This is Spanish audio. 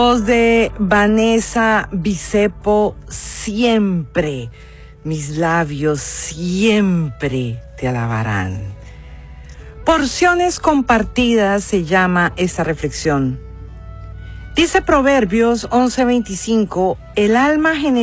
Voz de Vanessa Bisepo, siempre mis labios siempre te alabarán. Porciones compartidas se llama esta reflexión. Dice Proverbios 11:25, el alma